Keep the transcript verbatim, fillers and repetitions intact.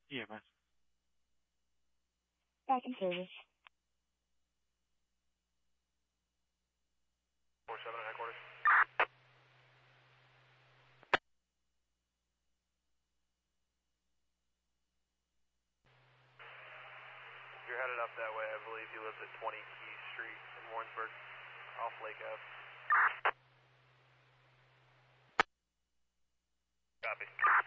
Yeah, man. Back in service. four seven headquarters. You're headed up that way. I believe he lives at twenty Key Street in Warrensburg, off Lake Ave. Copy.